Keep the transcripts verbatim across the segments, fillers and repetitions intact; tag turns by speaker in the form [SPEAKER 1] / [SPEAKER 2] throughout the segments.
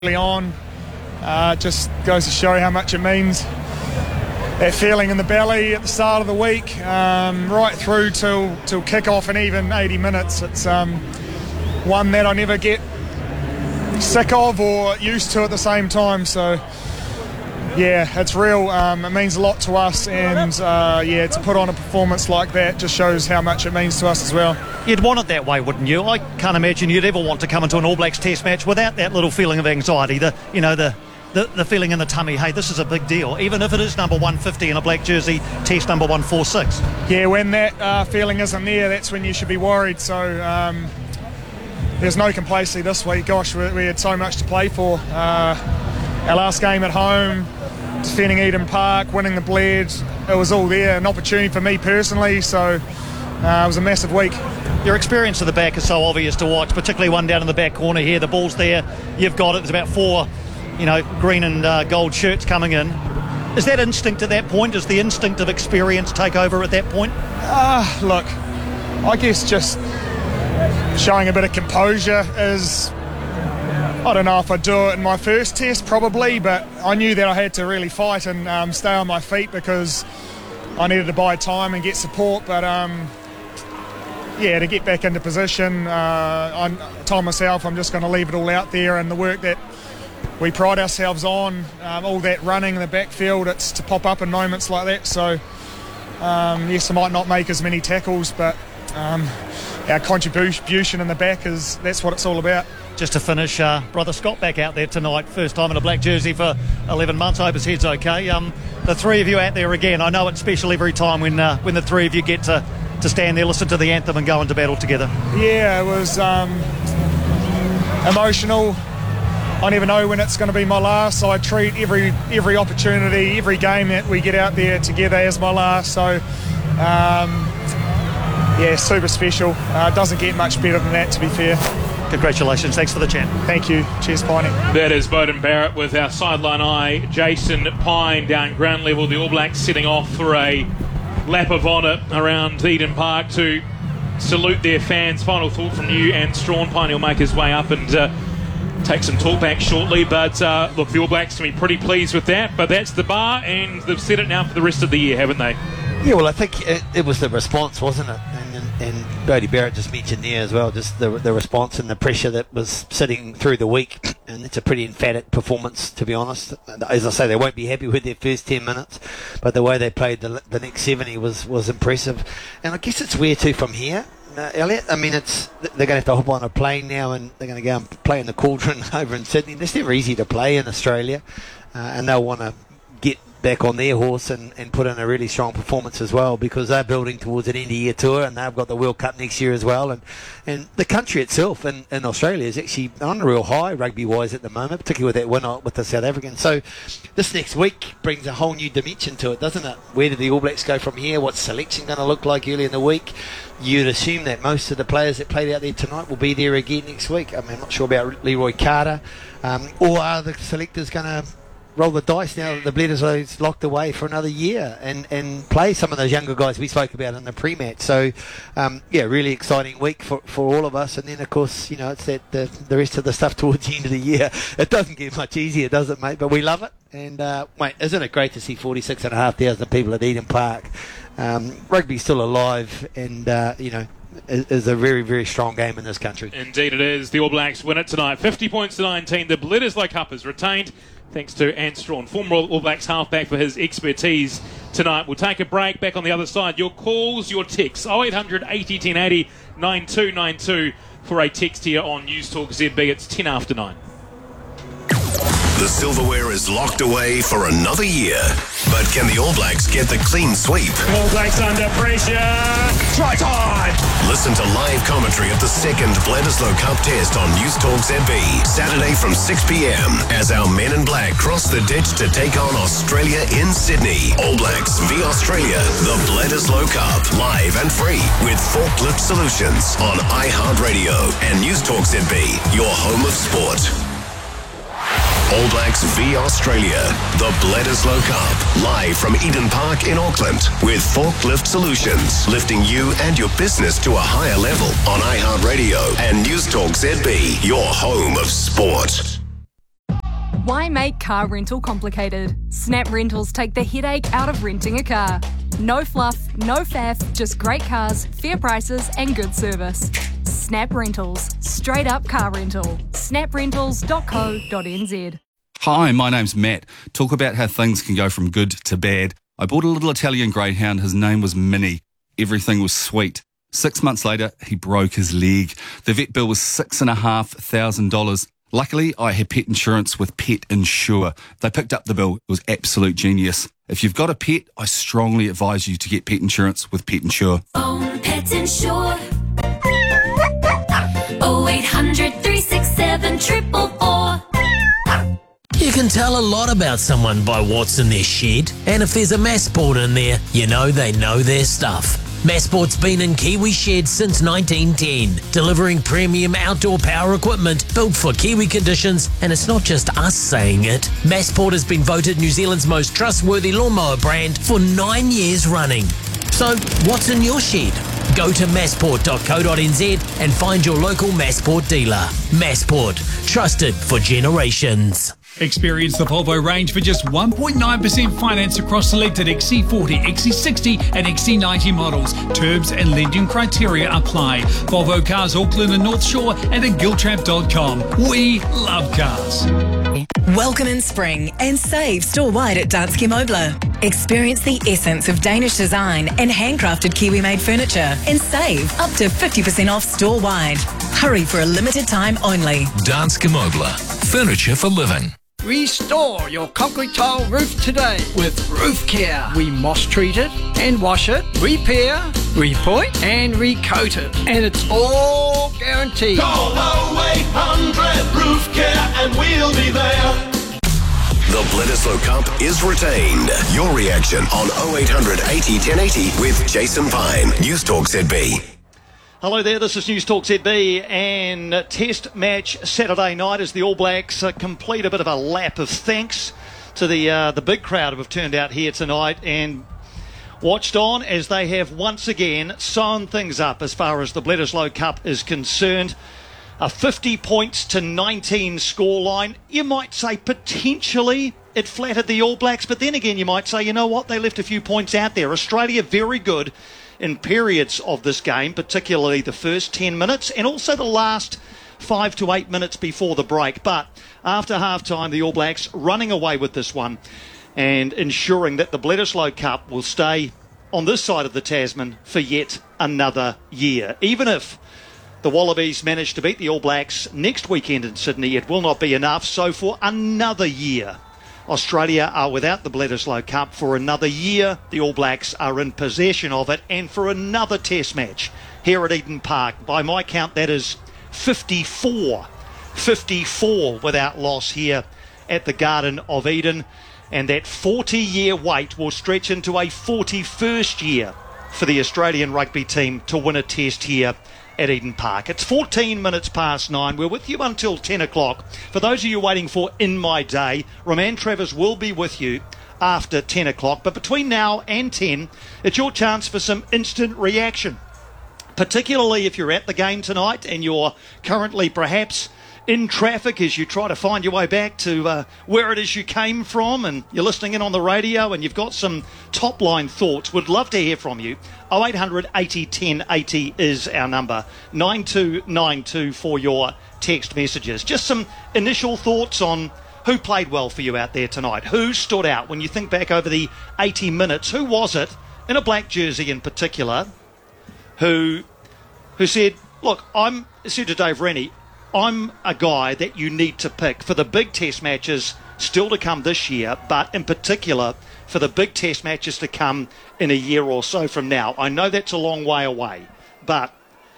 [SPEAKER 1] early on. Uh, just goes to show how much it means. That feeling in the belly at the start of the week, um, right through till till kick-off and even eighty minutes. It's um, one that I never get sick of or used to at the same time. So, yeah, it's real. Um, it means a lot to us, and uh, yeah, to put on a performance like that just shows how much it means to us as well.
[SPEAKER 2] You'd want it that way, wouldn't you? I can't imagine you'd ever want to come into an All Blacks Test match without that little feeling of anxiety. The you know the. The, the feeling in the tummy, hey, this is a big deal, even if it is number one fifty in a black jersey, test number one forty-six.
[SPEAKER 1] Yeah, when that uh, feeling isn't there, that's when you should be worried. So um, there's no complacency this week. Gosh, we, we had so much to play for. Uh, our last game at home, defending Eden Park, winning the Bled, it was all there, an opportunity for me personally, so uh, it was a massive week.
[SPEAKER 2] Your experience at the back is so obvious to watch, particularly one down in the back corner here. The ball's there, you've got it, there's about four you know, green and uh, gold shirts coming in. Is that instinct at that point? Does the instinct of experience take over at that point?
[SPEAKER 1] Uh, look, I guess just showing a bit of composure is, I don't know if I'd do it in my first test probably, but I knew that I had to really fight and um, stay on my feet because I needed to buy time and get support. But um, yeah, to get back into position, uh, I told myself I'm just going to leave it all out there, and the work that we pride ourselves on, um, all that running in the backfield, it's to pop up in moments like that. So um, yes, I might not make as many tackles, but um, our contribution in the back is, that's what it's all about.
[SPEAKER 2] Just to finish, uh, brother Scott back out there tonight, first time in a black jersey for eleven months. I hope his head's okay. Um, the three of you out there again, I know it's special every time when uh, when the three of you get to, to stand there, listen to the anthem and go into battle together.
[SPEAKER 1] Yeah, it was um, emotional. I never know when it's going to be my last, so I treat every every opportunity, every game that we get out there together as my last. So, um, yeah, super special. Uh, doesn't get much better than that, to be fair.
[SPEAKER 2] Congratulations. Thanks for the chat.
[SPEAKER 1] Thank you. Cheers, Piney.
[SPEAKER 3] That is Beauden Barrett with our sideline eye, Jason Pine, down ground level. The All Blacks setting off for a lap of honour around Eden Park to salute their fans. Final thought from you and Strawn. Piney will make his way up and Uh, take some talk back shortly, but uh, look, the All Blacks can be pretty pleased with that, but that's the bar, and they've set it now for the rest of the year, haven't they?
[SPEAKER 4] Yeah, well, I think it, it was the response, wasn't it? And, and, and Bodie Barrett just mentioned there as well, just the the response and the pressure that was sitting through the week, and it's a pretty emphatic performance, to be honest. As I say, they won't be happy with their first ten minutes, but the way they played the, the next seventy was, was impressive. And I guess it's where to from here. Uh, Elliot, I mean, it's they're going to have to hop on a plane now, and they're going to go and play in the Cauldron over in Sydney. It's never easy to play in Australia, uh, and they'll want to get back on their horse and, and put in a really strong performance as well, because they're building towards an end-of-year tour, and they've got the World Cup next year as well. And, and the country itself in, in Australia is actually on a real high rugby-wise at the moment, particularly with that win with the South Africans. So this next week brings a whole new dimension to it, doesn't it? Where do the All Blacks go from here? What's selection going to look like early in the week? You'd assume that most of the players that played out there tonight will be there again next week. I mean, I'm not sure about Leroy Carter. Um, or are the selectors going to roll the dice now that the Bledisloe's locked away for another year and, and play some of those younger guys we spoke about in the pre-match? So, um, yeah, really exciting week for, for all of us. And then, of course, you know, it's that the, the rest of the stuff towards the end of the year. It doesn't get much easier, does it, mate? But we love it. And, uh, mate, isn't it great to see forty-six and a half thousand people at Eden Park? Um, rugby's still alive, and, uh, you know, is, is a very, very strong game in this country.
[SPEAKER 3] Indeed it is. The All Blacks win it tonight. fifty points to nineteen. The Bledisloe Cup is retained thanks to Ant Strawn, former All Blacks halfback, for his expertise tonight. We'll take a break. Back on the other side. Your calls, your texts. oh eight hundred eighty ten eighty nine two nine two for a text here on News Talk Z B. It's ten after nine.
[SPEAKER 5] The silverware is locked away for another year. But can the All Blacks get the clean sweep?
[SPEAKER 3] All Blacks under pressure. Try time!
[SPEAKER 5] Listen to live commentary of the second Bledisloe Cup test on News Talk Z B. Saturday from six p.m. as our men in black cross the ditch to take on Australia in Sydney. All Blacks v Australia. The Bledisloe Cup. Live and free with Forklift Solutions on iHeartRadio and News Talk Z B. Your home of sport. All Blacks v Australia, the Bledisloe Cup, live from Eden Park in Auckland with Forklift Solutions, lifting you and your business to a higher level on iHeartRadio and News Talk Z B, your home of sport.
[SPEAKER 6] Why make car rental complicated? Snap Rentals take the headache out of renting a car. No fluff, no faff, just great cars, fair prices and good service. Snap Rentals. Straight up car rental. snap rentals dot co dot n z.
[SPEAKER 7] Hi, my name's Matt. Talk about how things can go from good to bad. I bought a little Italian greyhound. His name was Minnie. Everything was sweet. Six months later, he broke his leg. The vet bill was six and a half thousand dollars. Luckily, I had pet insurance with Pet Insure. They picked up the bill. It was absolute genius. If you've got a pet, I strongly advise you to get pet insurance with Pet Insure.
[SPEAKER 8] Own Pet Insure. oh eight hundred, three six seven, four four four.
[SPEAKER 9] You can tell a lot about someone by what's in their shed, and if there's a Massport in there, you know they know their stuff. Massport's been in Kiwi sheds since nineteen ten, delivering premium outdoor power equipment built for Kiwi conditions, and it's not just us saying it. Massport has been voted New Zealand's most trustworthy lawnmower brand for nine years running. So, what's in your shed? Go to massport dot co dot n z and find your local Massport dealer. Massport, trusted for generations.
[SPEAKER 10] Experience the Volvo range for just one point nine percent finance across selected X C forty, X C sixty and X C ninety models. Terms and lending criteria apply. Volvo Cars Auckland and North Shore and at giltrap dot com. We love cars.
[SPEAKER 11] Welcome in spring and save store-wide at Danske Møbler. Experience the essence of Danish design and handcrafted Kiwi-made furniture and save up to fifty percent off store-wide. Hurry for a limited time only.
[SPEAKER 12] Danske Møbler. Furniture for living.
[SPEAKER 13] Restore your concrete tile roof today with Roof Care. We moss treat it and wash it, repair, repoint and recoat it. And it's all guaranteed.
[SPEAKER 5] Call oh eight hundred Roof Care and we'll be there. The Bledisloe Cup is retained. Your reaction on oh eight hundred eighty ten eighty with Jason Pine. News Talk Z B.
[SPEAKER 2] Hello there, this is News Talk Z B, and Test match Saturday night as the All Blacks uh, complete a bit of a lap of thanks to the uh, the big crowd who have turned out here tonight and watched on as they have once again sewn things up as far as the Bledisloe Cup is concerned. A fifty points to nineteen scoreline. You might say potentially it flattered the All Blacks, but then again you might say, you know what, they left a few points out there. Australia very good in periods of this game, particularly the first ten minutes and also the last five to eight minutes before the break. But after half-time, the All Blacks running away with this one and ensuring that the Bledisloe Cup will stay on this side of the Tasman for yet another year. Even if the Wallabies manage to beat the All Blacks next weekend in Sydney, it will not be enough. So for another year, Australia are without the Bledisloe Cup. For another year, the All Blacks are in possession of it. And for another test match here at Eden Park, by my count, that is fifty-four. fifty-four without loss here at the Garden of Eden. And that forty-year wait will stretch into a forty-first year for the Australian rugby team to win a test here at Eden Park. It's fourteen minutes past nine. We're with you until ten o'clock. For those of you waiting for In My Day, Roman Travers will be with you after ten o'clock. But between now and ten, it's your chance for some instant reaction. Particularly if you're at the game tonight and you're currently perhaps in traffic as you try to find your way back to uh, where it is you came from, and you're listening in on the radio and you've got some top line thoughts. Would love to hear from you. oh eight hundred eighty ten eighty is our number. nine two nine two for your text messages. Just some initial thoughts on who played well for you out there tonight. Who stood out when you think back over the eighty minutes? Who was it, in a black jersey in particular, who who said, look, I'm said to Dave Rennie, I'm a guy that you need to pick for the big test matches still to come this year, but in particular for the big test matches to come in a year or so from now. I know that's a long way away, but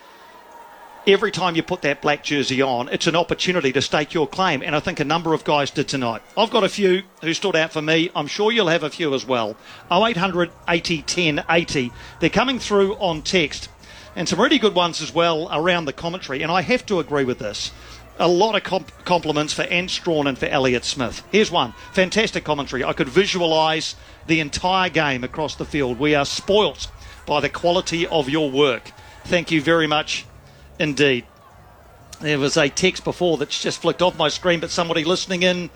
[SPEAKER 2] every time you put that black jersey on, it's an opportunity to stake your claim, and I think a number of guys did tonight. I've got a few who stood out for me. I'm sure you'll have a few as well. oh eight hundred eighty ten eighty. They're coming through on text. And some really good ones as well around the commentary. And I have to agree with this. A lot of comp- compliments for Ant Strawn and for Elliott Smith. Here's one. Fantastic commentary. I could visualise the entire game across the field. We are spoilt by the quality of your work. Thank you very much indeed. There was a text before that's just flicked off my screen, but somebody listening in